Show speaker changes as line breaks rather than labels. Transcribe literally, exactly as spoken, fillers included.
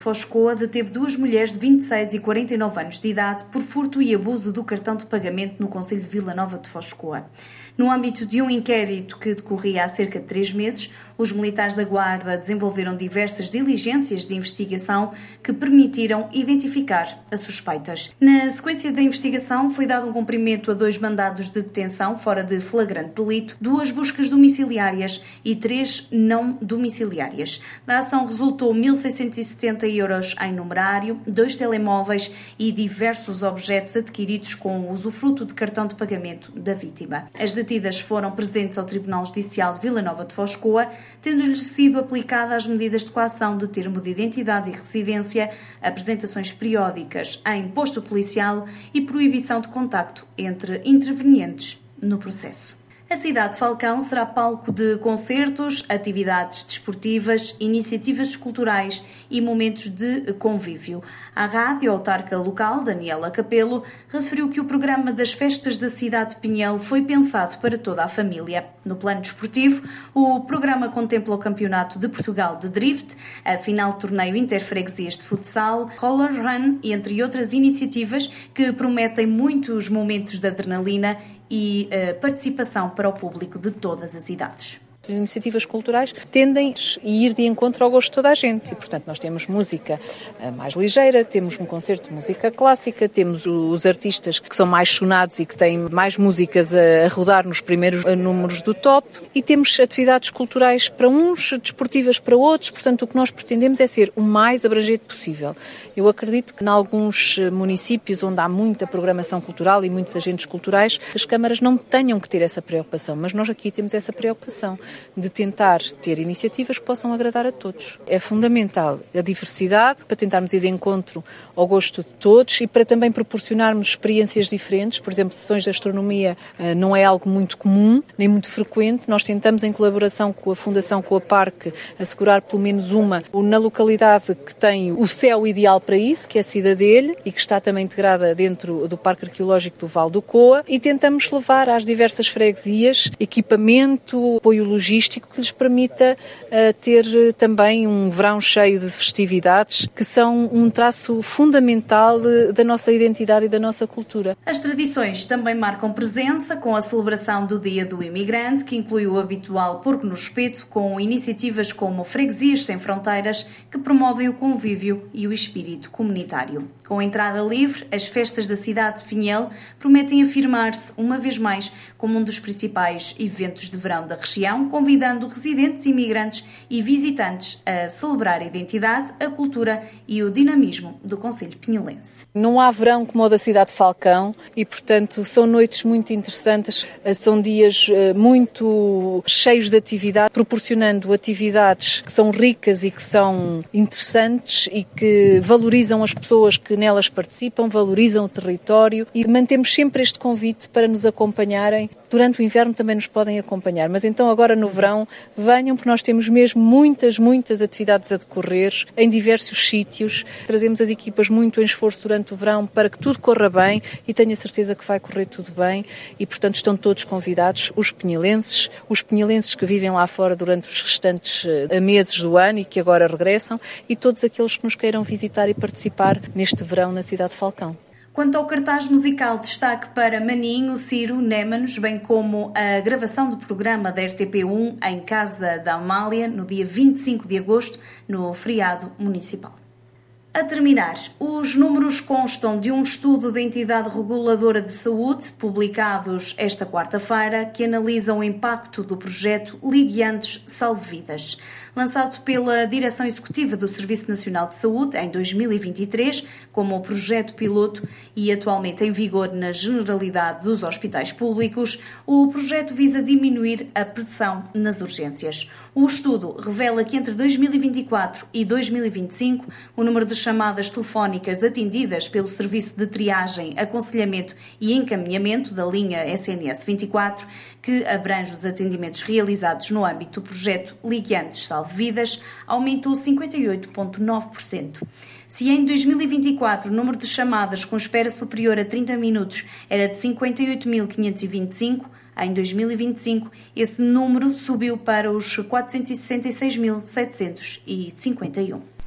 Foscoa deteve duas mulheres de vinte e seis e quarenta e nove anos de idade por furto e abuso do cartão de pagamento no concelho de Vila Nova de Foscoa. No âmbito de um inquérito que decorria há cerca de três meses, os militares da Guarda desenvolveram diversas diligências de investigação que permitiram identificar as suspeitas. Na sequência da investigação, foi dado um cumprimento a dois mandados de detenção fora de flagrante delito, duas buscas domiciliárias e três não domiciliárias. Da ação resultou mil seiscentos e setenta euros em numerário, dois telemóveis e diversos objetos adquiridos com o usufruto de cartão de pagamento da vítima. As detidas foram presentes ao Tribunal Judicial de Vila Nova de Foscoa, tendo-lhes sido aplicadas as medidas de coação de termo de identidade e residência, apresentações periódicas em posto policial e proibição de contacto entre intervenientes no processo. A cidade de Falcão será palco de concertos, atividades desportivas, iniciativas culturais e momentos de convívio. A rádio autarca local, Daniela Capelo, referiu que o programa das festas da cidade de Pinhel foi pensado para toda a família. No plano desportivo, o programa contempla o Campeonato de Portugal de Drift, a final de torneio interfreguesias de futsal, roller run, entre outras iniciativas que prometem muitos momentos de adrenalina e uh, participação para o público de todas as idades.
As iniciativas culturais tendem a ir de encontro ao gosto de toda a gente e, portanto, nós temos música mais ligeira, temos um concerto de música clássica, temos os artistas que são mais sonados e que têm mais músicas a rodar nos primeiros números do top e temos atividades culturais para uns, desportivas para outros, portanto, o que nós pretendemos é ser o mais abrangente possível. Eu acredito que em alguns municípios onde há muita programação cultural e muitos agentes culturais, as câmaras não tenham que ter essa preocupação, mas nós aqui temos essa preocupação de tentar ter iniciativas que possam agradar a todos. É fundamental a diversidade para tentarmos ir de encontro ao gosto de todos e para também proporcionarmos experiências diferentes. Por exemplo, sessões de astronomia não é algo muito comum, nem muito frequente. Nós tentamos, em colaboração com a Fundação Coa Parque, assegurar pelo menos uma na localidade que tem o céu ideal para isso, que é a Cidadelha, e que está também integrada dentro do Parque Arqueológico do Val do Coa, e tentamos levar às diversas freguesias equipamento, apoio logístico, que lhes permita uh, ter também um verão cheio de festividades que são um traço fundamental de, da nossa identidade e da nossa cultura.
As tradições também marcam presença com a celebração do Dia do Imigrante, que inclui o habitual porco no espeto, com iniciativas como Freguesias Sem Fronteiras, que promovem o convívio e o espírito comunitário. Com entrada livre, as festas da cidade de Pinhel prometem afirmar-se, uma vez mais, como um dos principais eventos de verão da região, convidando residentes, imigrantes e visitantes a celebrar a identidade, a cultura e o dinamismo do concelho pinhelense.
Não há verão como o da cidade de Falcão e, portanto, são noites muito interessantes, são dias muito cheios de atividade, proporcionando atividades que são ricas e que são interessantes e que valorizam as pessoas que nelas participam, valorizam o território, e mantemos sempre este convite para nos acompanharem. Durante o inverno também nos podem acompanhar, mas então agora no verão venham, porque nós temos mesmo muitas, muitas atividades a decorrer em diversos sítios. Trazemos as equipas muito em esforço durante o verão para que tudo corra bem e tenho a certeza que vai correr tudo bem e, portanto, estão todos convidados, os pinhelenses, os pinhelenses que vivem lá fora durante os restantes meses do ano e que agora regressam, e todos aqueles que nos queiram visitar e participar neste verão na cidade de Falcão.
Quanto ao cartaz musical, destaque para Maninho, Ciro, Némanos, bem como a gravação do programa da R T P um em Casa da Amália, no dia vinte e cinco de agosto, no feriado municipal. A terminar, os números constam de um estudo da entidade reguladora de saúde, publicados esta quarta-feira, que analisam o impacto do projeto Liguiantes Salve Vidas. Lançado pela Direção Executiva do Serviço Nacional de Saúde em dois mil e vinte e três, como o projeto piloto e atualmente em vigor na generalidade dos hospitais públicos, o projeto visa diminuir a pressão nas urgências. O estudo revela que entre dois mil e vinte e quatro e dois mil e vinte e cinco, o número de chamadas telefónicas atendidas pelo Serviço de Triagem, Aconselhamento e Encaminhamento da linha S N S vinte e quatro, que abrange os atendimentos realizados no âmbito do projeto Liguiantes Salve Vidas, aumentou cinquenta e oito vírgula nove por cento. Se em dois mil e vinte e quatro o número de chamadas com espera superior a trinta minutos era de cinquenta e oito mil quinhentos e vinte e cinco, em dois mil e vinte e cinco esse número subiu para os quatrocentos e sessenta e seis mil setecentos e cinquenta e um.